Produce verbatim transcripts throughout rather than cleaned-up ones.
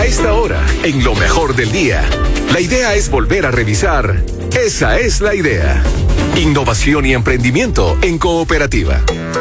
esta hora, en lo mejor del día, la idea es volver a revisar. Esa es la idea. Innovación y emprendimiento en cooperativa.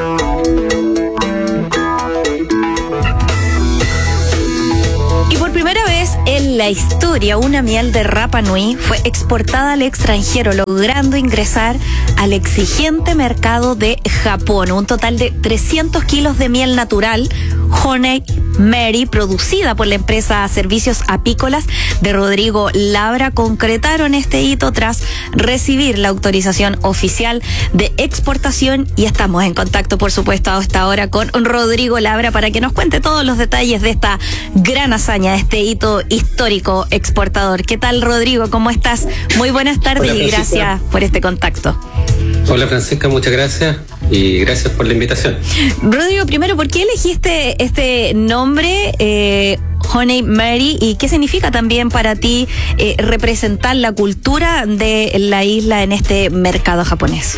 Y por primera vez en la historia, una miel de Rapa Nui fue exportada al extranjero, logrando ingresar al exigente mercado de Japón. Un total de trescientos kilos de miel natural, Honey Mary, producida por la empresa Servicios Apícolas de Rodrigo Labra, concretaron este hito tras recibir la autorización oficial de exportación. Y estamos en contacto, por supuesto, a esta hora con Rodrigo Labra para que nos cuente todos los detalles de esta gran hazaña, de este hito histórico exportador. ¿Qué tal, Rodrigo? ¿Cómo estás? Muy buenas tardes. Hola, y gracias por este contacto. Hola, Francisca, muchas gracias y gracias por la invitación. Rodrigo, primero, ¿por qué elegiste este nombre, eh, Honey Mary, y qué significa también para ti eh, representar la cultura de la isla en este mercado japonés?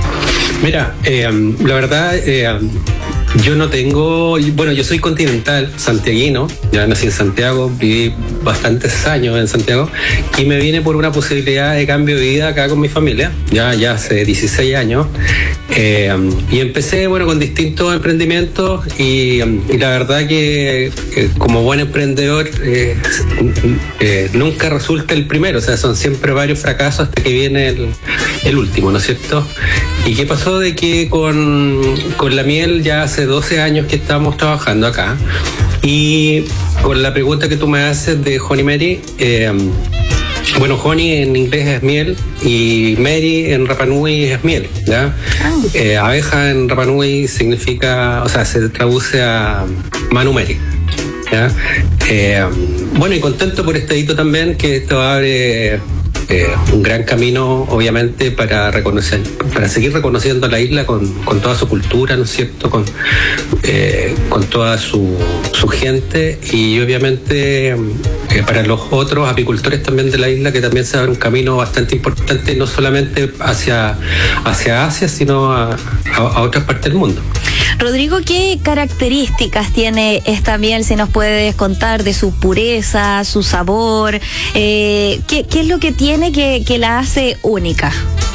Mira, eh, la verdad, eh, yo no tengo, bueno, yo soy continental, santiaguino, ya nací en Santiago, viví bastantes años en Santiago y me vine por una posibilidad de cambio de vida acá con mi familia, ya, ya hace dieciséis años, eh, y empecé, bueno, con distintos emprendimientos y, y la verdad que eh, como buen emprendedor eh, eh, nunca resulta el primero, o sea, son siempre varios fracasos hasta que viene el, el último, ¿no es cierto? ¿Y qué pasó? De que con, con la miel ya hace doce años que estamos trabajando acá y con la pregunta que tú me haces de Honey Mary, eh, bueno, honey en inglés es miel y Mary en Rapa Nui es miel, ¿ya? Eh, abeja en Rapa Nui significa, o sea, se traduce a Manu Mary, ¿ya? Eh, bueno, y contento por este hito también, que esto abre Eh, un gran camino, obviamente, para reconocer, para seguir reconociendo a la isla con, con toda su cultura, ¿no es cierto?, con, eh, con toda su, su gente y obviamente eh, para los otros apicultores también de la isla, que también se abre un camino bastante importante, no solamente hacia, hacia Asia, sino a, a, a otras partes del mundo. Rodrigo, ¿qué características tiene esta miel? Si nos puedes contar de su pureza, su sabor, eh, ¿qué, qué es lo que tiene que, que la hace única?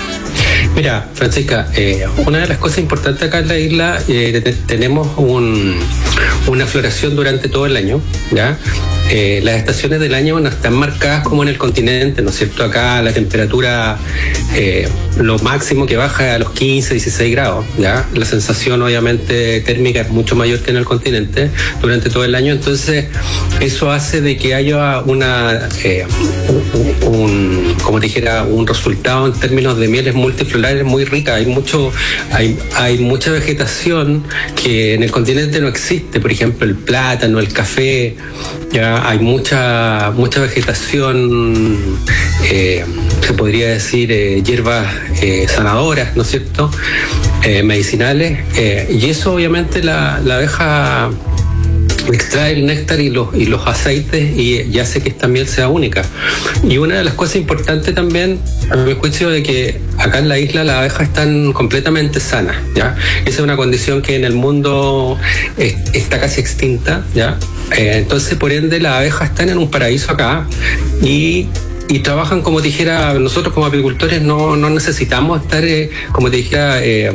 Mira, Francisca, eh, una de las cosas importantes acá en la isla, eh, te, tenemos un, una floración durante todo el año, ¿ya? Eh, las estaciones del año no están marcadas como en el continente, ¿no es cierto? Acá la temperatura, eh, lo máximo que baja es a los quince, dieciséis grados, ¿ya? La sensación obviamente térmica es mucho mayor que en el continente durante todo el año, entonces eso hace de que haya una, eh, un, un, como dijera, un resultado en términos de mieles multiflorales muy rica. Hay mucho, hay, hay mucha vegetación que en el continente no existe, por ejemplo el plátano, el café, ya hay mucha mucha vegetación, eh, se podría decir eh, hierbas eh, sanadoras, ¿no es cierto?, eh, medicinales, eh, y eso obviamente la, la abeja extrae el néctar y los, y los aceites y, y hace que esta miel sea única. Y una de las cosas importantes también, a mi juicio, de que acá en la isla las abejas están completamente sanas, ¿ya? Esa es una condición que en el mundo es, está casi extinta, ¿ya? Eh, entonces, por ende, las abejas están en un paraíso acá y y trabajan, como te dijera, nosotros como apicultores no, no necesitamos estar, eh, como te dijera, eh,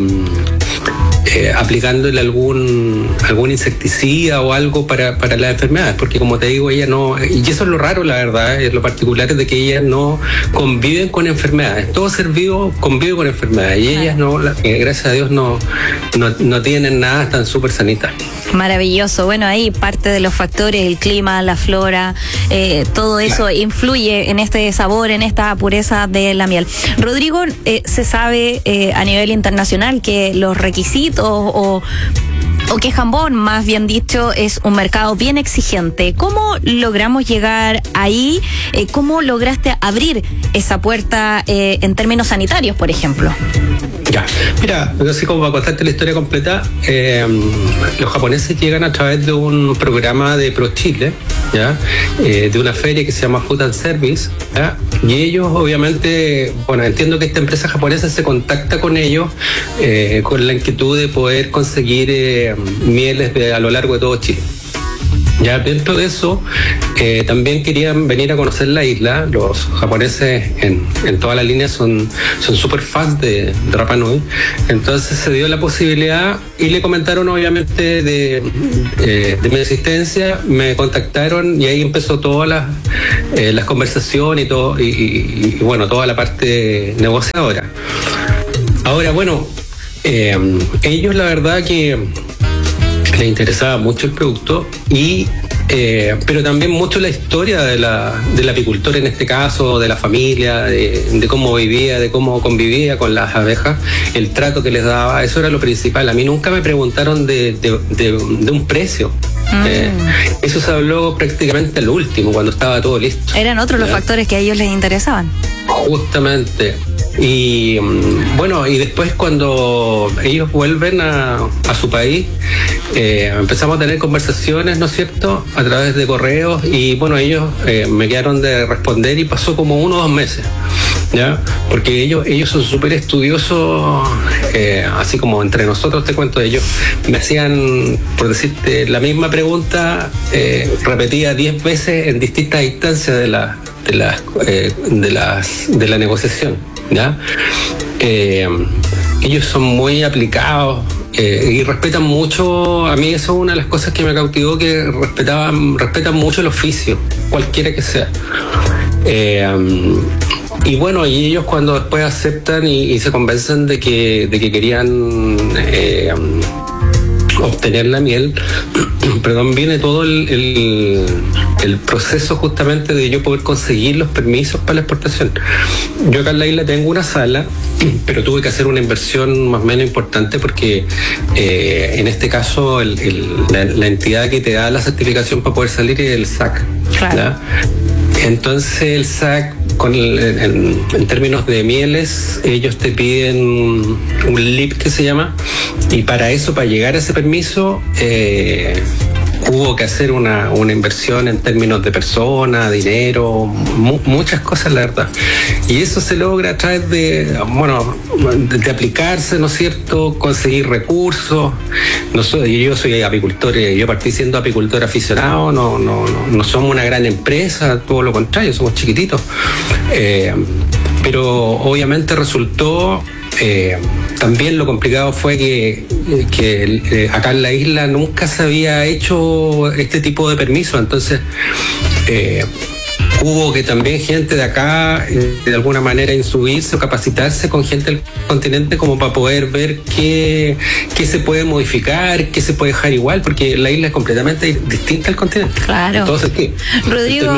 eh, aplicándole algún algún insecticida o algo para, para las enfermedades, porque como te digo, ella no, y eso es lo raro, la verdad, es lo particular es de que ellas no conviven con enfermedades. Todo ser vivo convive con enfermedades y ellas no, eh, gracias a Dios no, no, no tienen nada, están súper sanitas. Maravilloso. Bueno, ahí parte de los factores, el clima, la flora, eh, todo eso influye en este sabor, en esta pureza de la miel. Rodrigo, eh, se sabe eh, a nivel internacional que los requisitos o o que Jambón, más bien dicho, es un mercado bien exigente. ¿Cómo logramos llegar ahí? Eh, ¿Cómo lograste abrir esa puerta eh, en términos sanitarios, por ejemplo? Ya, mira, no sé cómo va a contarte la historia completa. Eh, los japoneses llegan a través de un programa de ProChile, ¿ya? Eh, de una feria que se llama Food and Service, ¿ya? Y ellos, obviamente, bueno, entiendo que esta empresa japonesa se contacta con ellos eh, con la inquietud de poder conseguir eh, mieles de, a lo largo de todo Chile. Ya dentro de eso, eh, también querían venir a conocer la isla. Los japoneses en, en toda la línea son son súper fans de, de Rapa Nui. Entonces se dio la posibilidad y le comentaron obviamente de, eh, de mi existencia, me contactaron y ahí empezó todas las, eh, las conversaciones y, todo, y, y, y bueno, toda la parte negociadora. Ahora, bueno, eh, ellos la verdad que les interesaba mucho el producto y eh, pero también mucho la historia de la, del apicultor en este caso, de la familia, de, de cómo vivía, de cómo convivía con las abejas, el trato que les daba, eso era lo principal. A mí nunca me preguntaron de, de, de, de un precio. Mm. Eh, eso se habló prácticamente al último, cuando estaba todo listo. Eran otros ¿ya? los factores que a ellos les interesaban. Justamente. Y bueno, y después cuando ellos vuelven a, a su país, eh, empezamos a tener conversaciones, ¿no es cierto?, a través de correos, y bueno, ellos eh, me quedaron de responder y pasó como uno o dos meses, ¿ya? Porque ellos, ellos son súper estudiosos, eh, así como entre nosotros, te cuento, ellos me hacían, por decirte, la misma pregunta, eh, repetida diez veces en distintas instancias de la, de las, eh, de las, de la negociación. ¿Ya? Eh, ellos son muy aplicados eh, y respetan mucho. A mí eso es una de las cosas que me cautivó, que respetaban, respetan mucho el oficio, cualquiera que sea. Eh, y bueno, y ellos cuando después aceptan y, y se convencen de que, de que querían eh, obtener la miel, perdón, viene todo el, el, el proceso justamente de yo poder conseguir los permisos para la exportación. Yo acá en la isla tengo una sala, pero tuve que hacer una inversión más o menos importante porque eh, en este caso el, el, la, la entidad que te da la certificación para poder salir es el S A C. Claro. ¿Ya? Entonces el S A C, con el, en, en términos de mieles, ellos te piden un L I P que se llama, y para eso, para llegar a ese permiso, eh, hubo que hacer una, una inversión en términos de persona, dinero, mu muchas cosas, la verdad. Y eso se logra a través de, bueno, de, de aplicarse, ¿no es cierto?, conseguir recursos. No soy, yo soy apicultor, yo partí siendo apicultor aficionado, no, no, no, no somos una gran empresa, todo lo contrario, somos chiquititos. Eh, pero obviamente resultó... Eh, también lo complicado fue que, que eh, acá en la isla nunca se había hecho este tipo de permiso, entonces eh, hubo que también gente de acá eh, de alguna manera instruirse o capacitarse con gente del continente como para poder ver qué, qué se puede modificar, qué se puede dejar igual, porque la isla es completamente distinta al continente. Claro. Entonces, ¿qué? Rodrigo,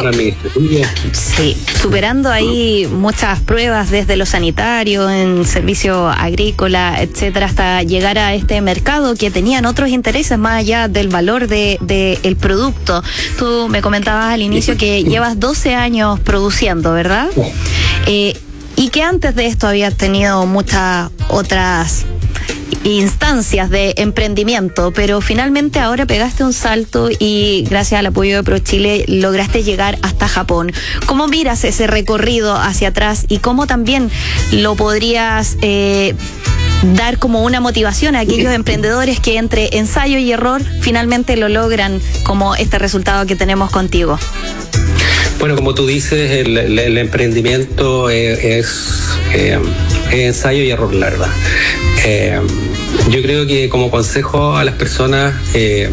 sí, superando ahí muchas pruebas desde lo sanitario, en servicio agrícola, etcétera, hasta llegar a este mercado que tenían otros intereses más allá del valor de, de el producto. Tú me comentabas al inicio que llevas doce años produciendo, ¿verdad? Eh, y que antes de esto habías tenido muchas otras instancias de emprendimiento, pero finalmente ahora pegaste un salto y gracias al apoyo de ProChile lograste llegar hasta Japón. ¿Cómo miras ese recorrido hacia atrás y cómo también lo podrías eh, dar como una motivación a aquellos emprendedores que entre ensayo y error finalmente lo logran, como este resultado que tenemos contigo? Bueno, como tú dices, el, el, el emprendimiento es, es, eh, es ensayo y error, la verdad. Eh, yo creo que como consejo a las personas eh,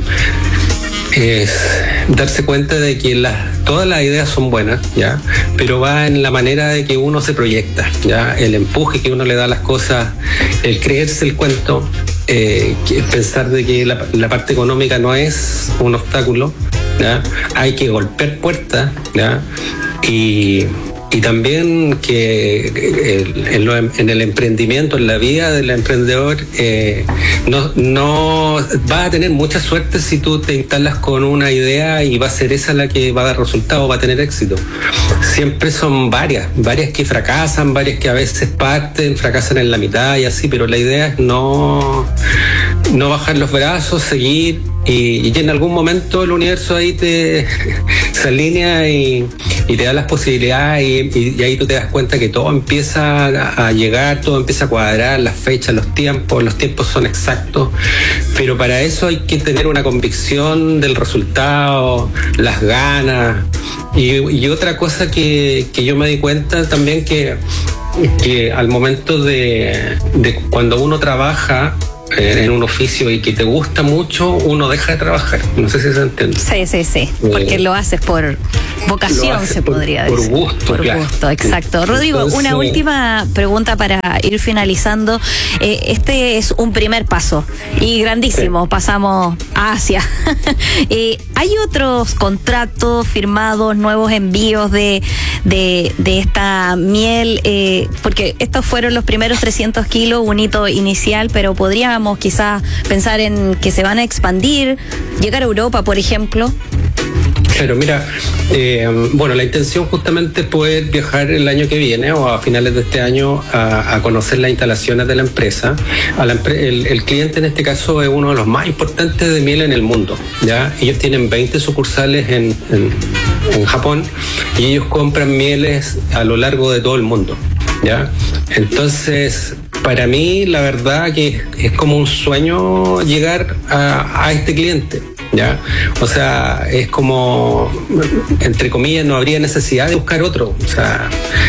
es darse cuenta de que las, todas las ideas son buenas, ¿ya? Pero va en la manera de que uno se proyecta, ¿ya? El empuje que uno le da a las cosas, el creerse el cuento, eh, pensar de que la, la parte económica no es un obstáculo, ¿ya? Hay que golpear puertas, ¿ya? Y, y también que en, lo, en el emprendimiento, en la vida del emprendedor, eh, no, no vas a tener mucha suerte si tú te instalas con una idea y va a ser esa la que va a dar resultado, va a tener éxito. Siempre son varias, varias que fracasan, varias que a veces parten, fracasan en la mitad y así, pero la idea es no, no bajar los brazos, seguir y, y en algún momento el universo ahí te se alinea y, y te da las posibilidades y, y, y ahí tú te das cuenta que todo empieza a, a llegar, todo empieza a cuadrar, las fechas, los tiempos, los tiempos son exactos, pero para eso hay que tener una convicción del resultado, las ganas. Y, y otra cosa que, que yo me di cuenta también que, que al momento de, de cuando uno trabaja en un oficio y que te gusta mucho, uno deja de trabajar. No sé si se entiende. Sí, sí, sí. Porque eh, lo haces por vocación, se por, podría por decir. Gusto, por claro. gusto, exacto. Rodrigo, Entonces, una última pregunta para ir finalizando. Eh, este es un primer paso y grandísimo. Sí. Pasamos a Asia. eh, ¿Hay otros contratos firmados, nuevos envíos de, de, de esta miel? Eh, porque estos fueron los primeros trescientos kilos, un hito inicial, pero podríamos quizás pensar en que se van a expandir, llegar a Europa, por ejemplo. Claro, mira, eh, bueno, la intención justamente es poder viajar el año que viene o a finales de este año a, a conocer las instalaciones de la empresa. A la, el, el cliente en este caso es uno de los más importantes de miel en el mundo, ¿ya? Ellos tienen veinte sucursales en, en, en Japón y ellos compran mieles a lo largo de todo el mundo, ¿ya? Entonces, para mí, la verdad que es como un sueño llegar a, a este cliente, ¿ya? O sea, es como, entre comillas, no habría necesidad de buscar otro. O sea,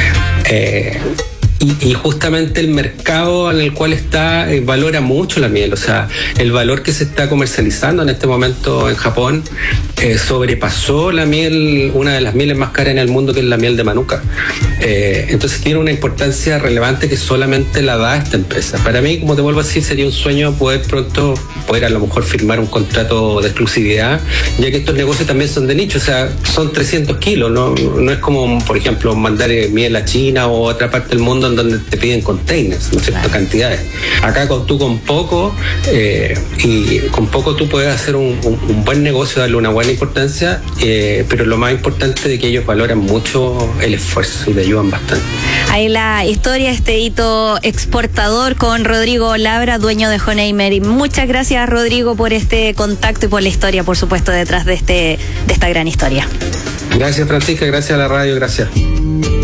eh, y, y justamente el mercado en el cual está eh, valora mucho la miel. O sea, el valor que se está comercializando en este momento en Japón eh, sobrepasó la miel, una de las mieles más caras en el mundo, que es la miel de Manuka. Eh, entonces tiene una importancia relevante que solamente la da esta empresa. Para mí, como te vuelvo a decir, sería un sueño poder pronto, poder a lo mejor firmar un contrato de exclusividad, ya que estos negocios también son de nicho, o sea, son trescientos kilos, no, no es como, por ejemplo, mandar miel a China o a otra parte del mundo en donde te piden containers, ¿no es cierto? Cantidades. Acá con, tú con poco, eh, y con poco tú puedes hacer un, un, un buen negocio, darle una buena importancia, eh, pero lo más importante es que ellos valoran mucho el esfuerzo y te ayudan bastante. Ahí la historia, este hito exportador con Rodrigo Labra, dueño de Honeymer. Y muchas gracias, Rodrigo, por este contacto y por la historia, por supuesto, detrás de este de esta gran historia. Gracias, Francisca, gracias a la radio, gracias.